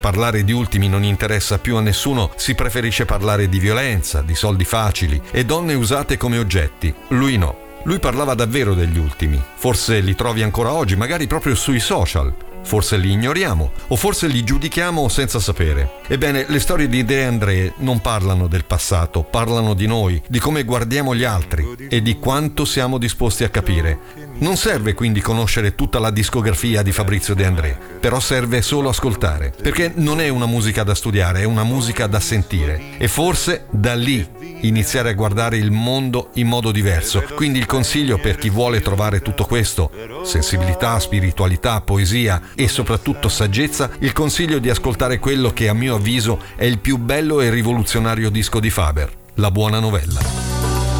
Parlare di ultimi non interessa più a nessuno, si preferisce parlare di violenza, di soldi facili e donne usate come oggetti. Lui no. Lui parlava davvero degli ultimi. Forse li trovi ancora oggi, magari proprio sui social. Forse li ignoriamo, o forse li giudichiamo senza sapere. Ebbene, le storie di De André non parlano del passato, parlano di noi, di come guardiamo gli altri e di quanto siamo disposti a capire. Non serve quindi conoscere tutta la discografia di Fabrizio De André, però serve solo ascoltare, perché non è una musica da studiare, è una musica da sentire. E forse da lì iniziare a guardare il mondo in modo diverso. Quindi il consiglio per chi vuole trovare tutto questo, sensibilità, spiritualità, poesia e soprattutto saggezza, il consiglio di ascoltare quello che a mio avviso è il più bello e rivoluzionario disco di Faber, La Buona Novella.